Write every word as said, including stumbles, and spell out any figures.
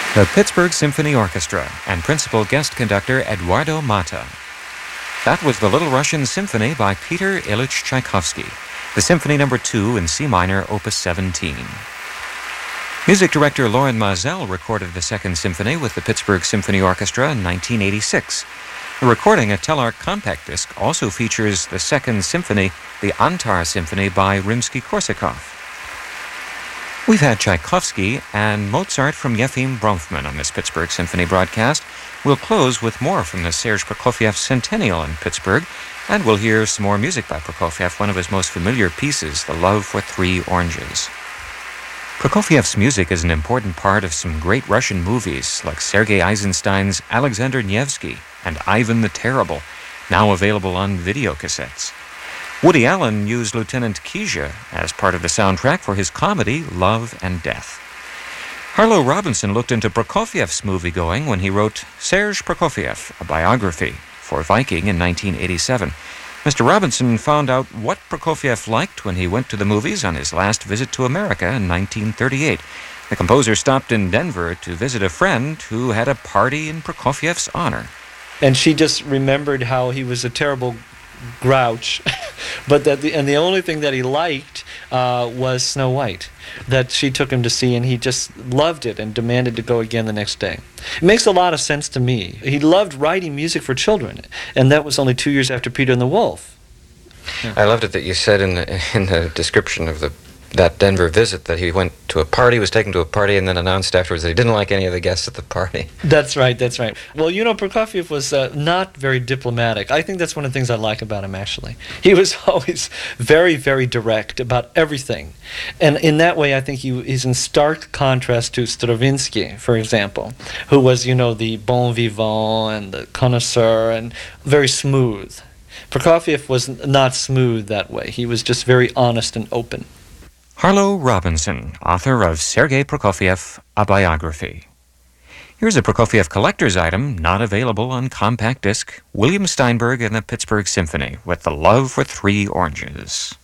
The Pittsburgh Symphony Orchestra and principal guest conductor Eduardo Mata. That was the Little Russian Symphony by Peter Ilyich Tchaikovsky, the Symphony Number two in C minor, Opus seventeen. Music director Loren Mazel recorded the Second Symphony with the Pittsburgh Symphony Orchestra in nineteen eighty-six. The recording, a Telarc compact disc, also features the Second Symphony, the Antar Symphony by Rimsky-Korsakov. We've had Tchaikovsky and Mozart from Yefim Bronfman on this Pittsburgh Symphony broadcast. We'll close with more from the Serge Prokofiev Centennial in Pittsburgh, and we'll hear some more music by Prokofiev, one of his most familiar pieces, The Love for Three Oranges. Prokofiev's music is an important part of some great Russian movies like Sergei Eisenstein's Alexander Nevsky and Ivan the Terrible, now available on videocassettes. Woody Allen used Lieutenant Kizha as part of the soundtrack for his comedy Love and Death. Harlow Robinson looked into Prokofiev's movie-going when he wrote Serge Prokofiev, a biography, for Viking in nineteen eighty-seven. Mister Robinson found out what Prokofiev liked when he went to the movies on his last visit to America in nineteen thirty-eight. The composer stopped in Denver to visit a friend who had a party in Prokofiev's honor. And she just remembered how he was a terrible grouch, but that the, and the only thing that he liked uh, was Snow White, that she took him to see, and he just loved it and demanded to go again the next day. It makes a lot of sense to me. He loved writing music for children, and that was only two years after Peter and the Wolf. Yeah. I loved it that you said in the, in the description of the that Denver visit that he went to a party, was taken to a party, and then announced afterwards that he didn't like any of the guests at the party. That's right, that's right. Well, you know, Prokofiev was uh, not very diplomatic. I think that's one of the things I like about him, actually. He was always very, very direct about everything. And in that way, I think he is in stark contrast to Stravinsky, for example, who was, you know, the bon vivant and the connoisseur and very smooth. Prokofiev was not smooth that way. He was just very honest and open. Harlow Robinson, author of Sergei Prokofiev, A Biography. Here's a Prokofiev collector's item not available on compact disc, William Steinberg and the Pittsburgh Symphony with The Love for Three Oranges.